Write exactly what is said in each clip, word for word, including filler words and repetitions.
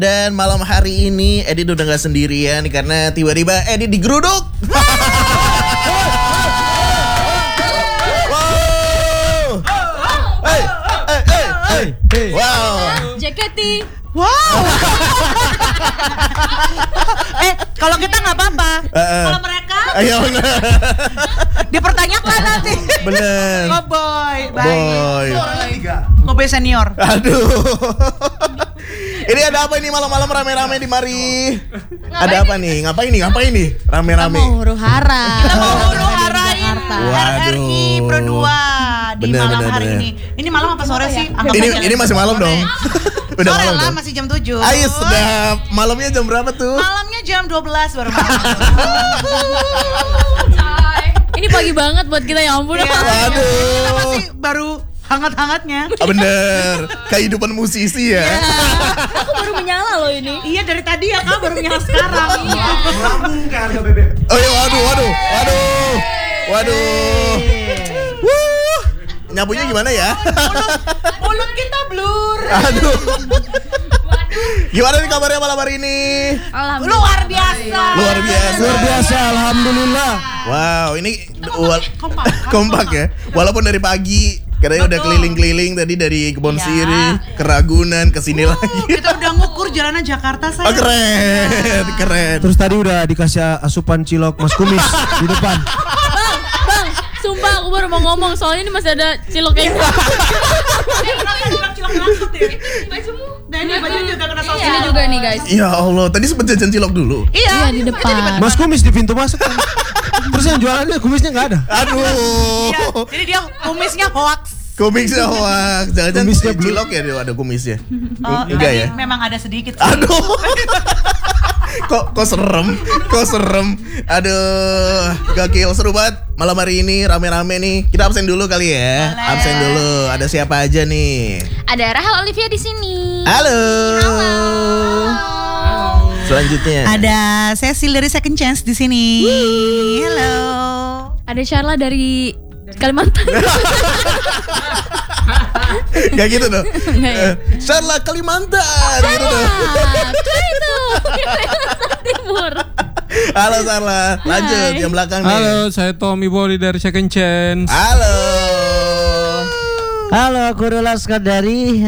Dan malam hari ini Edit udah gak sendirian karena tiba-tiba Edit digeruduk. Wow. Hey, hey, hey, hey, hey. Wow. Jaketi. Wow. eh, kalau kita nggak apa-apa. Uh, uh. Kalau mereka, ayo, dipertanyakan nanti. Bener. Oh boy, baik. Boy. Kobe senior. Aduh. Ini ada apa ini malam-malam rame-rame di mari? Ada apa nih? Ngapain nih? Ngapain nih? Rame-rame. Kita mau huru hara. Kita mau huru harain R R I Pro dua di Bener, malam bener, hari bener. ini. Ini malam apa sore sih? Anggap Ini aja. ini masih malam dong. Udah Sore malam lah, dong. masih jam tujuh. Ayo sedap. Malamnya jam berapa tuh? Malamnya jam dua belas baru malam. Ini pagi banget buat kita, ya ampun. Iya. Waduh. Kita masih baru hangat-hangatnya. Ah, bener. Kehidupan musisi ya. Aku baru menyala loh ini. Iya, dari tadi ya kak baru nyala sekarang. Oh iya, waduh, waduh, waduh, waduh. Wuh. Nyapunya gimana ya? Mulut kita blur. Aduh. Gimana nih kabarnya malam hari ini? Luar biasa. Luar biasa. Luar biasa, alhamdulillah. Wow, ini wal- Kompak. kompak ya. Walaupun dari pagi katanya udah Betul. keliling-keliling tadi dari Kebon Iya. Siri ke Ragunan ke sini Uh, lagi. Kita udah ngukur jalanan Jakarta Oh, saya. keren, keren. Terus tadi udah dikasih asupan cilok Mas Kumis di depan. Bang, bang, sumpah aku baru mau ngomong soalnya ini masih ada cilok kayak gitu. Nah ini baju juga kena saus. Ini juga nih guys. Ya Allah, tadi sempet jajan cilok dulu. Iya, Iya di depan. Mas Kumis di pintu masuk kan. Terus yang jualannya kumisnya nggak ada. Aduh. Iya, jadi dia kumisnya hoax. Kumisnya hoax. Jangan-jangan Kumisnya blue. cilok ya dia ada kumisnya. Oh, Enggak tadi ya? memang ada sedikit sih. Aduh. kok kok serem, kok serem. Aduh, gokil seru banget malam hari ini rame-rame nih. Kita absen dulu kali ya. Boleh. Absen dulu. Ada siapa aja nih? Ada Rahel Olivia di sini. Halo. Selanjutnya. Ada Cecil dari Second Chance di sini. Halo. Ada Sharla dari Kalimantan. Gak gitu dong. Nggak ya? Eh, Sharla Kalimantan gitu dong. Itu itu. Kalimantan Timur. Halo Sharla. Lanjut Hai. yang belakang nih. Halo, saya Tommy Boli dari Second Chance. Halo. Halo, aku Rula dari.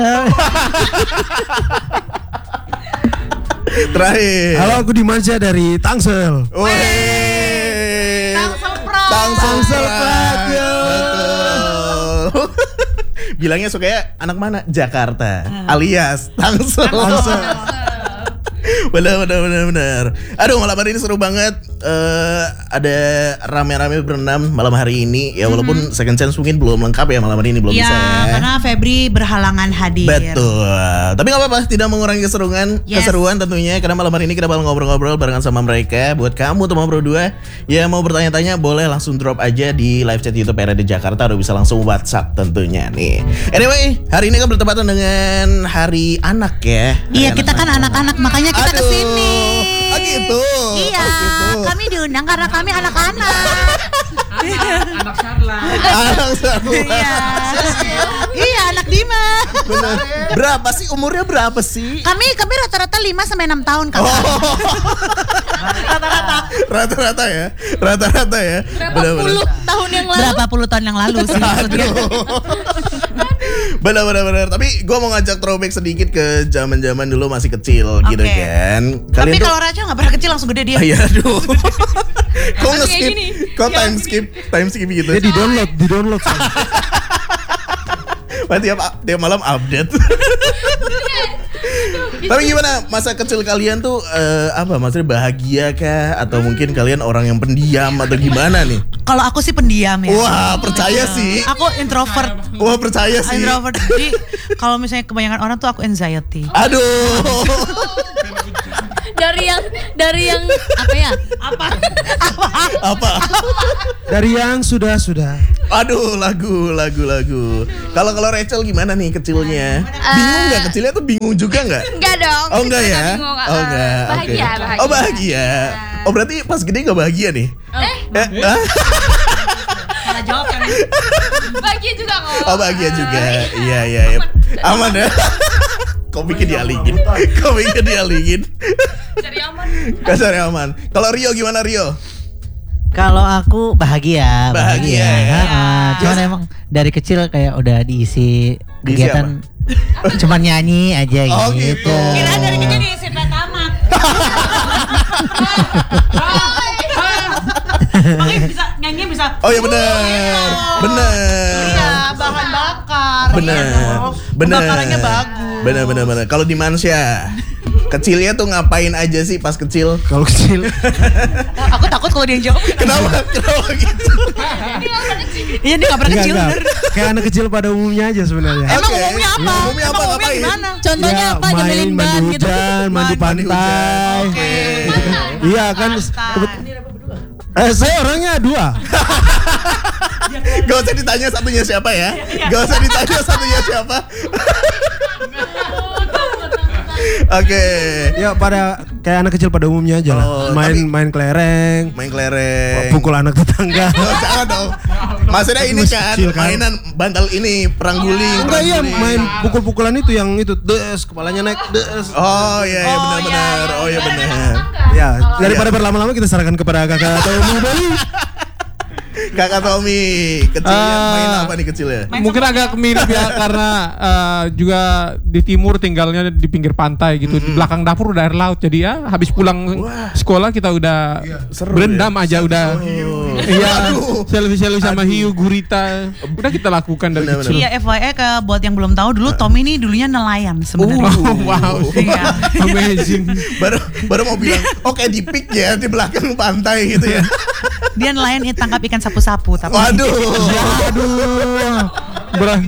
Terakhir. Halo, aku Dimanja dari Tangsel. Wih. Tangsel Pro. Tangsel Tangsel Pro. Pro. Betul. Bilangnya sukanya anak mana? Jakarta. Alias Tangsel. Tangsel. Bener bener bener bener. Aduh malam hari ini seru banget. Eh ada rame-rame berenam malam hari ini. Ya walaupun Second Chance mungkin belum lengkap ya malam hari ini belum Iya, bisa ya. karena Febri berhalangan hadir. Betul. Tapi nggak apa-apa, tidak mengurangi keseruan, Yes. keseruan tentunya. Karena malam hari ini kita bakal ngobrol-ngobrol barengan sama mereka. Buat kamu teman Pro dua yang mau bertanya-tanya boleh langsung drop aja di live chat YouTube R R D Jakarta atau bisa langsung WhatsApp tentunya nih. Anyway, hari ini kan bertepatan dengan Hari Anak ya. Iya, Hari kita kan anak-anak, makanya kita Aduh. kesini. Oh gitu. Iya, Oh, gitu. kami diundang karena kami anak-anak. Anak Sharla. Anak sama. Iya, iya anak Dima. Bener. Berapa sih umurnya berapa sih? Kami kami rata-rata lima sampai enam tahun kan. Oh. Rata-rata. Rata-rata ya. Rata-rata ya. Berapa Bener-bener. puluh tahun yang lalu? Berapa puluh tahun yang lalu sih maksudnya. Benar-benar. Tapi gue mau ngajak throwback sedikit ke zaman-zaman dulu masih kecil gitu Oke. kan. Tapi tuh- kalau Raja nggak pernah kecil langsung gede dia. Ah, iya aduh. Kok Kayak nge-skip? gini. Kok time skip? Time skip gitu. Dia di download, di download. Berarti tiap, tiap malam update. Tapi gimana masa kecil kalian tuh eh, apa maksudnya bahagia kah atau mungkin kalian orang yang pendiam atau gimana nih? Kalau aku sih pendiam ya. Wah, percaya sih. Aku introvert. Wah, percaya sih. Introvert. Jadi kalau misalnya kebanyakan orang tuh aku anxiety. Aduh. Dari yang dari yang apa ya? Apa? Apa? Dari yang sudah-sudah. Aduh, lagu, lagu, lagu. Kalau kalau Rachel gimana nih kecilnya? Bingung nggak kecilnya tuh bingung juga nggak? Enggak dong. Oh enggak Kita ya? bingung. Oh enggak. Oke. Bahagia, bahagia. Oh bahagia. Oh berarti pas gede nggak bahagia nih? Eh, Eh, ah? Salah jawab kan. bahagia juga kok. Oh bahagia juga. Iya iya. iya. Aman ya. Komiknya dialingin. Komiknya dialingin. Cari aman. Gak cari aman. Kalau Rio gimana Rio? Kalau aku bahagia, Bahagia, bahagia. ya. Ha, cuman emang dari kecil kayak udah diisi Diisi kegiatan cuman nyanyi aja Oh, gitu. gitu. Kira dari kecil diisi pertamax. Makanya bisa nyanyi bisa. Oh iya benar. Benar. Iya, bahan bakar. Benar. Iya dong. Benar. Pembakarannya bagus. Benar benar benar. Kalau di Mansya kecilnya tuh ngapain aja sih pas kecil? Kalau kecil. Oh, aku takut kalau dia yang jawab. Kenapa? Kenapa gitu? Iya, dia gak pernah Enggak, kecil. enggak. Bener. Kayak anak kecil pada umumnya aja sebenarnya. Emang Oke. umumnya apa? Ya, umumnya apa? Emang umumnya Ngapain? gimana? Contohnya Ya, apa? main Nyebelin ban mandi gitu. hujan, mandi Mandi pantai. hujan. Oke. Iya kan. kebet- Eh, saya orangnya dua. Gak usah ditanya satunya siapa ya. Gak usah ditanya satunya siapa. Oke. Ya pada kayak anak kecil pada umumnya aja lah. Oh, main tapi- main kelereng, Main kelereng. pukul anak tetangga. Oh, jangan dong. Maksudnya ini Masih kan kecil, kan? mainan bantal ini perang guling. Enggak perang iya guling. main pukul-pukulan itu yang itu des kepalanya naik des. Oh iya iya Oh, benar-benar. iya, iya. Oh iya benar. Ya, daripada berlama-lama kita serahkan kepada kakak atau Umi Bali. Kakak Tommy, kecilnya Ah. main apa nih kecilnya? Mungkin agak mirip ya karena eh, juga di timur tinggalnya di pinggir pantai gitu. Di belakang dapur udah air laut. Jadi ya habis pulang sekolah kita udah Seru berendam ya? aja udah. Oh. Iya, Aduh. selfie-selfie sama hiu, gurita. Udah kita lakukan dari Benar-benar. kecil. Iya, F Y I ke buat yang belum tahu dulu Tommy ini dulunya nelayan sebenarnya. Oh, wow. Iya. Amazing. baru baru mau bilang, oke di pik ya di belakang pantai gitu ya. Dia nelayan eh, tangkap ikan sapu-sapu tapi. Waduh. Aduh. Berat.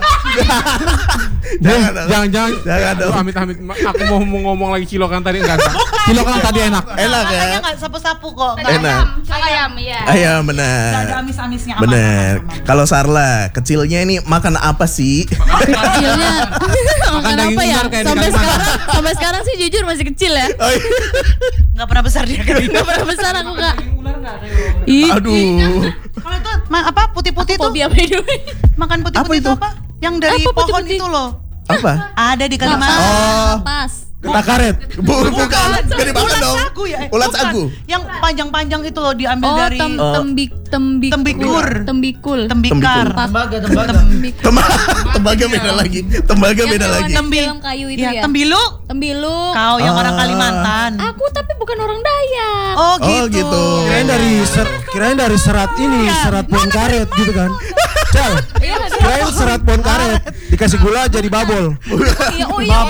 Jangan dong. Jangan jangan. Jangan dong. Aduh, amit-amit. Aku mau mau ngomong lagi cilokan tadi enggak. enggak. Cilokan tadi enak. Enak ya. Makanya nggak sapu-sapu kok. Nggak Enak. Ayam, iya. Ayam nggak ada benar. amis-amisnya. Aman, Benar. aman, aman. Kalau Sarla, kecilnya ini makan apa sih? Kecilnya makan daging apa ya? ular kayak di Sampai Kalimantan. sekarang, sampai sekarang sih jujur masih kecil ya. Oh, iya. Nggak pernah besar dia kayak gitu. Gak pernah besar aku kak. Ih, Aduh. Kalau itu ma- apa putih-putih tuh? Fobia by the way. Makan Apa putih-putih itu? itu apa? Yang dari Apa pohon putih-putih? itu loh. Apa? Ada di Kalimantan. Oh. Pas. Takaret. Bu, bukan. Jadi makan Ulat dong. sagu ya? Eh, Ulat bukan. sagu. Yang panjang-panjang itu loh diambil Oh, dari tem Oh. tembik tembik Tembikur. tembikul. tembikar. Tembaga, Tembikar. Tembaga, tembaga beda lagi. Tembaga beda lagi. Tembi- Film kayu itu Iya, ya. tembilu. Tembilu. Kau yang Ah. orang Kalimantan. Aku tapi bukan orang Dayak. Oh Oh, gitu. gitu. Kirain dari ser, kirain dari serat ini, serat pohon karet gitu kan. Cal, Iya, kirain serat pohon karet dikasih gula jadi babol. iya, oh iya.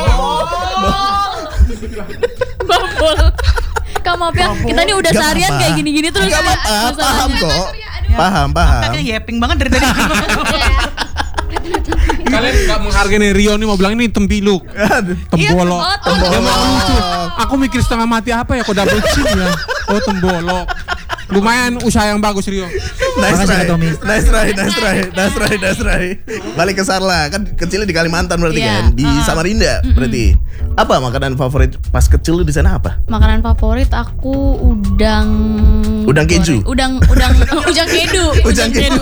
Babol. Kak maaf ya, kita ini udah Gak seharian apa-apa. kayak gini-gini terus. Gak apa-apa, masalahnya. paham kok. Ya. Paham, paham. Kakaknya yeping banget dari tadi. Kalian nggak menghargai nih Rio nih mau bilang ini tembiluk. Aduh. Tembolok. Oh, Tembolok. Dia malah lucu. Aku mikir setengah mati apa ya kok double chin ya. Oh tembolok. Lumayan usaha yang bagus Rio. Nice Makasih, try. Kak Tommy. Nice try, nice try, nice try, nice try. Balik ke Sarla, kan kecilnya di Kalimantan berarti Iya. kan, di Samarinda berarti. Apa makanan favorit pas kecil lu di sana apa? Makanan favorit aku udang. Udang keju? Udang udang udang kedu. Udang kedu.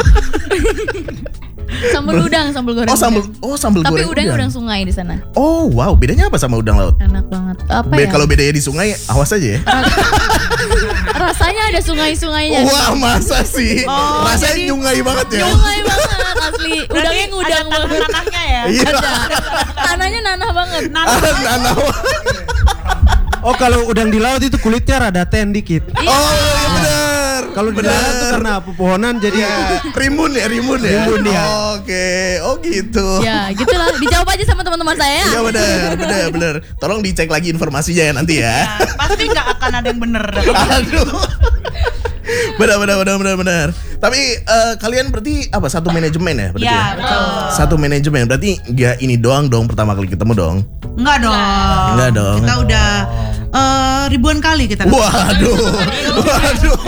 Sambal udang, sambal goreng. Oh sambal, udang. oh sambal Tapi goreng. udangnya udang sungai di sana. Oh wow, bedanya apa sama udang laut? Enak banget. Apa Be- ya? Kalau bedanya di sungai, awas aja ya. Rasanya ada sungai-sungainya. Wah masa sih, Oh, rasanya jadi- nyungai banget ya. Sungai banget asli. Udangnya ngudang Ada banget. tanah-tanahnya ya. Iya. Ada. Tanahnya nanah banget. Ah, nanah. Oh kalau udang di laut itu kulitnya rada ten dikit. Oh iya benar. Kalau di darat tuh karena pepohonan jadi Iya, rimun ya, rimun ya. Rimun, ya. Oke, oh gitu. Ya, gitulah. Dijawab aja sama teman-teman saya. Iya benar, benar, benar. Tolong dicek lagi informasinya ya nanti ya. Ya, pasti nggak akan ada yang bener. Aduh. Benar, benar, benar, benar, benar. Tapi eh, kalian berarti apa? Satu manajemen ya berarti Ya, ya? betul. Satu manajemen. Berarti nggak ini doang dong pertama kali ketemu dong. Enggak dong. Enggak dong. Kita udah eh, ribuan kali kita. Waduh. Waduh.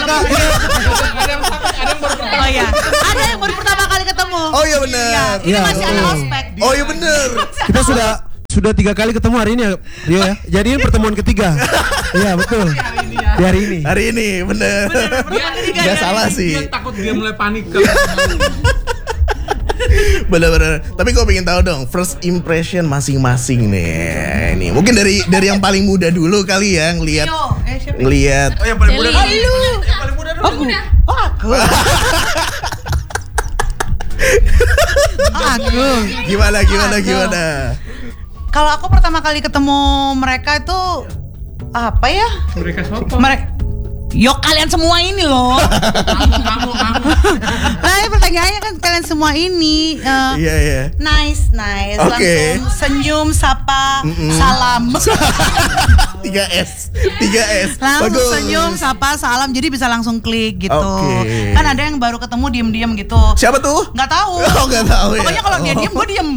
Oh iya. Ada yang baru pertama kali ketemu. Oh iya benar. Ini Iya, masih ada betul. ospek. Oh iya benar. kita sudah sudah tiga kali ketemu hari ini ya, Rio ya. Jadi ini pertemuan ketiga. Iya betul. Di hari ini. Hari ini benar. Pertemuan ketiga Gak ya. salah sih. Dia takut dia mulai panik. Bener-bener. Tapi gue pengen tahu dong, first impression masing-masing nih. Ini mungkin dari dari yang paling muda dulu kali ya, ngelihat Yo, eh siapa? ngelihat. Oh yang paling muda Celi. kan? Yang paling muda dulu. Oh, gu- oh aku. Oh, aku. Gimana gimana Aduh. gimana? Kalau aku pertama kali ketemu mereka itu apa ya? Mereka siapa? Mereka Yo kalian semua ini loh. Nah, ya pertanyaannya kan kalian semua ini eh, Iya iya. nice, nice. Oke. Langsung senyum, sapa, salam. tiga S, tiga S. Langsung Bagus. senyum, sapa, salam. Jadi bisa langsung klik gitu. Oke. Kan ada yang baru ketemu diem-diem gitu. Siapa tuh? Nggak tahu. Oh, nggak tahu ya. Pokoknya kalau dia Oh. diem, gue diem.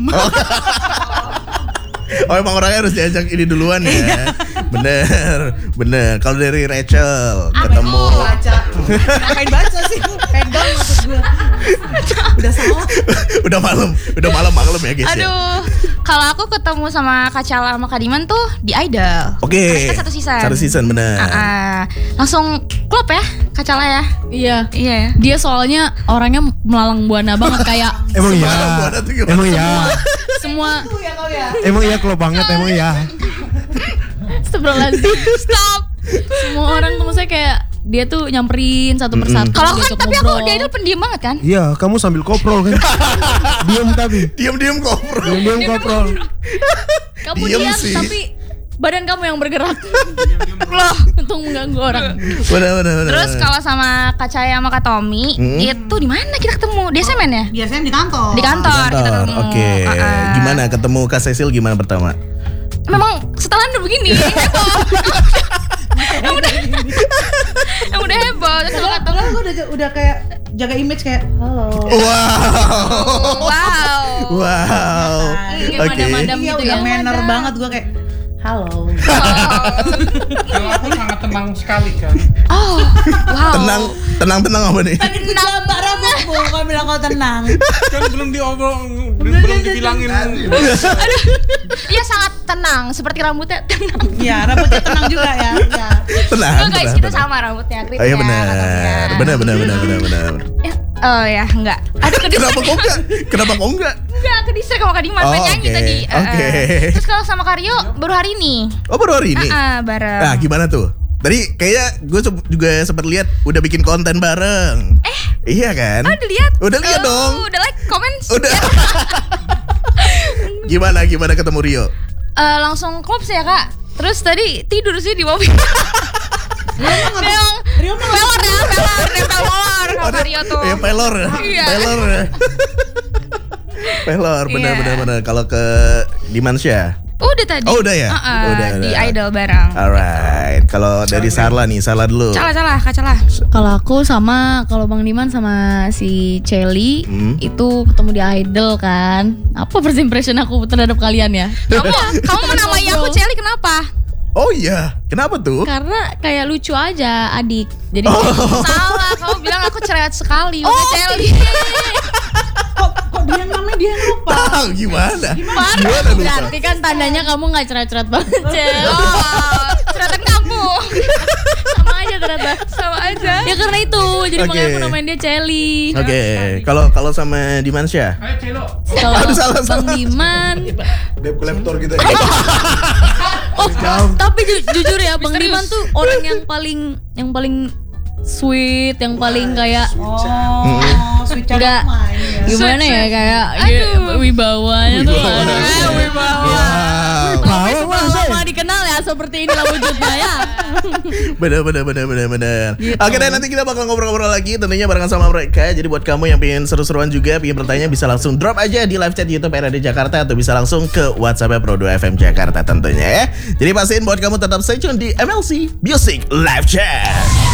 Oh emang orangnya harus diajak ini duluan Iya. ya. Bener, bener. Kalau dari Rachel ketemu. Baca. Ngapain baca sih? Pegang maksud gue. Udah salah. Udah malam, udah malam malam ya guys ya. Aduh, kalau aku ketemu sama Kak Cala sama Kak Diman tuh di Idol. Oke. Mereka satu season. Satu season bener. Ah, ah. Langsung klop ya Kak Cala ya. Iya. Iya ya. Dia soalnya orangnya melalang buana banget kayak Emang iya. Semua buat itu gimana? Emang iya. semua Emang iya kalau banget emang iya. Astagfirullahaladzim. Stop. Semua orang tuh maksudnya kayak dia tuh nyamperin satu persatu. Kalau aku kan diajak tapi aku ngobrol. di Idol pendiam banget kan. Iya, kamu sambil koprol kan. Diam tapi. Diam-diam koprol. Diam-diam koprol. Kamu Diem diam sih. tapi badan kamu yang bergerak. Loh, untuk mengganggu orang. Bener bener bener. Terus kalau sama Kak Caya sama Kak Tommy Hmm. itu di mana kita ketemu? Di S M N ya? Biasanya di kantor. Di kantor, kita Kantor. ketemu. Oke. Ah, ah. Gimana ketemu Kak Cecil gimana pertama? Memang setelan udah begini heboh. Yang udah yang udah heboh terus aku kata Padahal gue udah udah kayak jaga image kayak halo. Wow. wow. Wow. Kayak Oke. madam-madam Iya gitu udah ya. manner banget gue kayak halo. Kalau aku sangat tenang sekali kan. Oh, wow. Tenang, tenang, tenang apa nih? Tenang Mbak Rambut bu, kau bilang kau tenang. Kan belum diobrol, belum, belum dibilangin. Iya sangat tenang, seperti rambutnya tenang. Iya rambutnya tenang juga ya. Iya. Tenang. Enggak guys, tenang, kita tenang. sama rambutnya. Oh iya benar. Benar benar benar benar benar. Ya, oh ya, enggak. Ada ke Kenapa kok enggak? Kenapa kok enggak? Enggak, ke distrik sama Kak Diman, Oh, main nyanyi oke. tadi. Eh, Oke. eh. Terus kalau sama Karyo baru hari ini. Oh baru hari ini. Ah, ah, bareng. Nah gimana tuh? Tadi kayaknya gue juga sempat lihat udah bikin konten bareng. Eh, Iya kan? oh, udah lihat? Udah lihat Oh, dong. Udah like, komen. Udah. Gimana gimana ketemu Rio? Eh, langsung klop sih ya kak. Terus tadi tidur sih di mobil. Memang Rio mah pelor ya, pelor, nempel molor kalau Kak Rio tuh. Ya pelor ya. Iya. Pelor ya. Pelor benar Iya. benar benar. Kalau ke Dimansya. Udah tadi. Oh, udah ya? Uh-uh, Udah, di udah. Idol bareng. Alright. Kalau dari Sarla nih, Sarla dulu. Salah salah, kak salah. Kalau aku sama kalau Bang Diman sama si Celi Hmm. itu ketemu di Idol kan. Apa first impression aku terhadap kalian ya? Kamu kamu menamai aku Celi kenapa? Oh iya, kenapa tuh? Karena kayak lucu aja adik. Jadi Oh. Salah, kamu bilang aku cerewet sekali. Oh, Udah Celi. kok kok dia namanya dia yang lupa. Ah, gimana? Parah. Gimana lupa? berarti kan tandanya kamu nggak cerewet-cerewet banget, Cel. Oh, cerewetan kamu. Sama aja ternyata. Sama aja. Ya karena itu, jadi Oke. makanya aku namain dia Celi. Oke, kalau kalau sama Dimansya? Ayo Celo. Kalau Aduh, salah, Bang salah. Diman, Debt collector gitu. oh tapi ju- jujur ya, Bang Diman tuh orang yang paling yang paling sweet, yang paling kayak Oh, sweet child Udah. of mine ya. gimana ya kayak Aduh. ya, wibawanya tuh. Wibawa. aduh. Wow. Tapi setelah lama dikenal ya seperti inilah wujudnya ya. Bener bener bener bener bener. Gitu. Oke deh, nanti kita bakal ngobrol-ngobrol lagi tentunya barengan sama mereka. Jadi buat kamu yang pengen seru-seruan juga, pengen bertanya bisa langsung drop aja di live chat YouTube R A D Jakarta atau bisa langsung ke WhatsApp Pro dua F M Jakarta tentunya ya. Jadi pastiin buat kamu tetap stay tune di M L C Music Live Chat.